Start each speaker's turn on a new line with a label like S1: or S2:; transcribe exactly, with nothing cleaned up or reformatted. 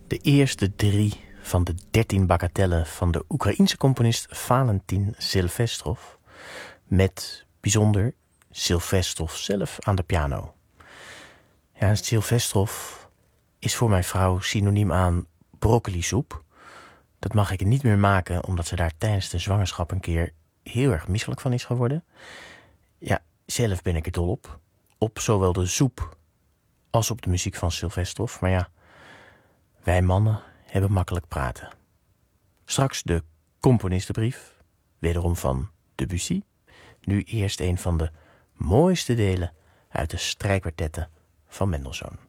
S1: De eerste drie van de dertien bagatellen van de Oekraïense componist Valentin Silvestrov, met bijzonder Silvestrov zelf aan de piano. Ja, Silvestrov is voor mijn vrouw synoniem aan broccolisoep. Dat mag ik niet meer maken, omdat ze daar tijdens de zwangerschap een keer heel erg misselijk van is geworden. Ja, zelf ben ik er dol op. Op zowel de soep als op de muziek van Silvestrov. Maar ja, wij mannen hebben makkelijk praten. Straks de componistenbrief, wederom van Debussy. Nu eerst een van de mooiste delen uit de strijkkwartetten van Mendelssohn.